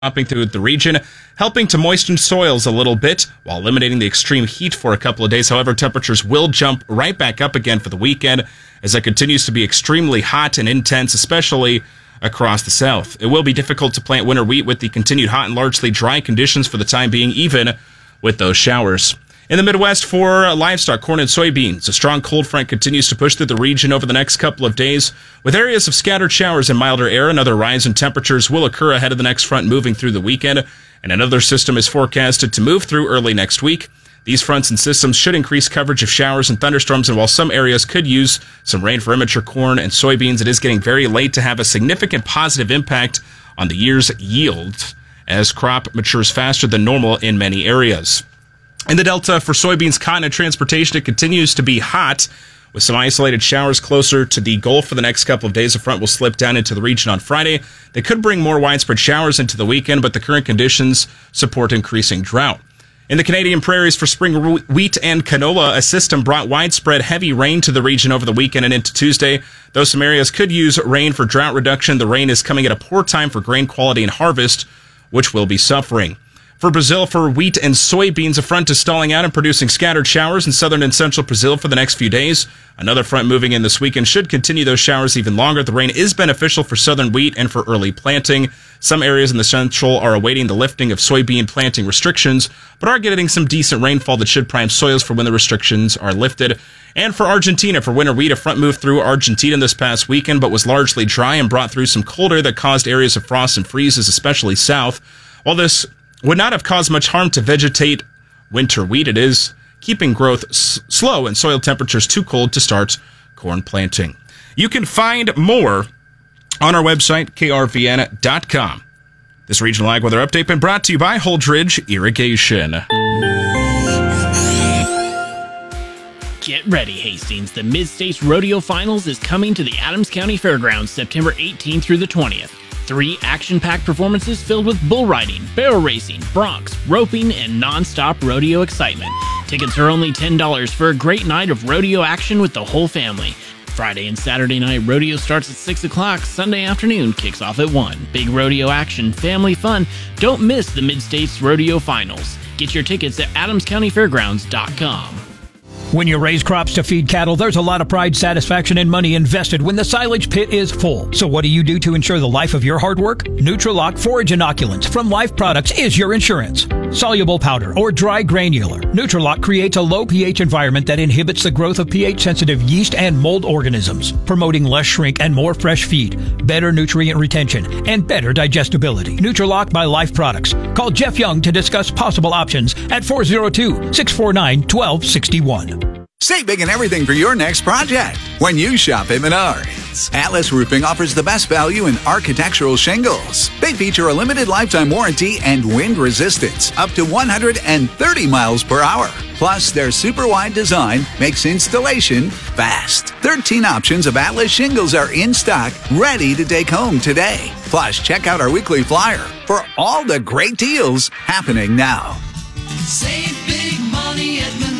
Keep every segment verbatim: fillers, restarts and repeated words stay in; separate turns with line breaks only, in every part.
Hopping through the region, helping to moisten soils a little bit while eliminating the extreme heat for a couple of days. However, temperatures will jump right back up again for the weekend as it continues to be extremely hot and intense, especially across the south. It will be difficult to plant winter wheat with the continued hot and largely dry conditions for the time being, even with those showers. In the Midwest, for livestock, corn and soybeans, a strong cold front continues to push through the region over the next couple of days. With areas of scattered showers and milder air, another rise in temperatures will occur ahead of the next front moving through the weekend, and another system is forecasted to move through early next week. These fronts and systems should increase coverage of showers and thunderstorms, and while some areas could use some rain for immature corn and soybeans, it is getting very late to have a significant positive impact on the year's yield as crop matures faster than normal in many areas. In the Delta, for soybeans, cotton, and transportation, it continues to be hot with some isolated showers closer to the Gulf for the next couple of days. The front will slip down into the region on Friday. They could bring more widespread showers into the weekend, but the current conditions support increasing drought. In the Canadian prairies, for spring wheat and canola, a system brought widespread heavy rain to the region over the weekend and into Tuesday. Though some areas could use rain for drought reduction, the rain is coming at a poor time for grain quality and harvest, which will be suffering. For Brazil, for wheat and soybeans, a front is stalling out and producing scattered showers in southern and central Brazil for the next few days. Another front moving in this weekend should continue those showers even longer. The rain is beneficial for southern wheat and for early planting. Some areas in the central are awaiting the lifting of soybean planting restrictions, but are getting some decent rainfall that should prime soils for when the restrictions are lifted. And for Argentina, for winter wheat, a front moved through Argentina this past weekend, but was largely dry and brought through some cold air that caused areas of frost and freezes, especially south. While this would not have caused much harm to vegetate winter wheat, it is keeping growth s- slow and soil temperatures too cold to start corn planting. You can find more on our website, K R V N dot com. This regional ag weather update been brought to you by Holdridge Irrigation.
Get ready, Hastings. The Mid-States Rodeo Finals is coming to the Adams County Fairgrounds September eighteenth through the twentieth. Three action-packed performances filled with bull riding, barrel racing, broncs, roping, and non-stop rodeo excitement. Tickets are only ten dollars for a great night of rodeo action with the whole family. Friday and Saturday night rodeo starts at six o'clock. Sunday afternoon kicks off at one. Big rodeo action, family fun. Don't miss the Mid-States Rodeo Finals. Get your tickets at adams county fairgrounds dot com.
When you raise crops to feed cattle, there's a lot of pride, satisfaction, and money invested when the silage pit is full. So what do you do to ensure the life of your hard work? Nutrilock Forage Inoculants from Life Products is your insurance. Soluble powder or dry granular, Nutrilock creates a low pH environment that inhibits the growth of pH-sensitive yeast and mold organisms, promoting less shrink and more fresh feed, better nutrient retention, and better digestibility. Nutrilock by Life Products. Call Jeff Young to discuss possible options at four oh two, six four nine, one two six one.
Save big and everything for your next project when you shop at Menards. Atlas Roofing offers the best value in architectural shingles. They feature a limited lifetime warranty and wind resistance up to one hundred thirty miles per hour. Plus, their super wide design makes installation fast. thirteen options of Atlas shingles are in stock, ready to take home today. Plus, check out our weekly flyer for all the great deals happening now.
Save big money at Menards.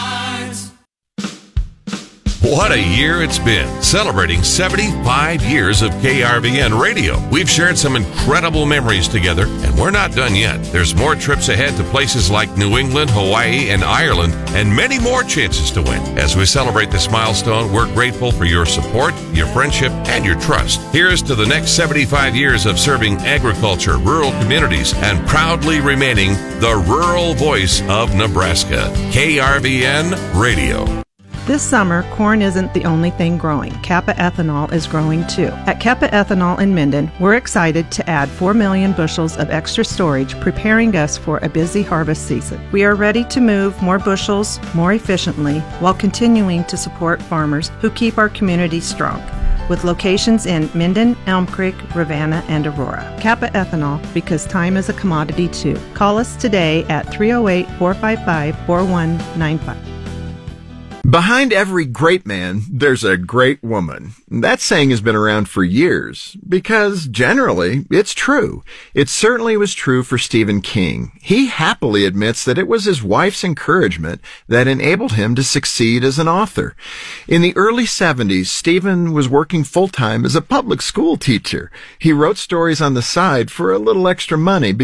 What a year it's been, celebrating seventy-five years of K R V N radio. We've shared some incredible memories together, and we're not done yet. There's more trips ahead to places like New England, Hawaii, and Ireland, and many more chances to win. As we celebrate this milestone, we're grateful for your support, your friendship, and your trust. Here's to the next seventy-five years of serving agriculture, rural communities, and proudly remaining the rural voice of Nebraska. K R V N Radio.
This summer, corn isn't the only thing growing. Kappa Ethanol is growing too. At Kappa Ethanol in Minden, we're excited to add four million bushels of extra storage, preparing us for a busy harvest season. We are ready to move more bushels more efficiently while continuing to support farmers who keep our community strong. With locations in Minden, Elm Creek, Ravenna, and Aurora. Kappa Ethanol, because time is a commodity too. Call us today at three oh eight, four five five, four one nine five.
Behind every great man, there's a great woman. That saying has been around for years, because generally, it's true. It certainly was true for Stephen King. He happily admits that it was his wife's encouragement that enabled him to succeed as an author. In the early seventies, Stephen was working full-time as a public school teacher. He wrote stories on the side for a little extra money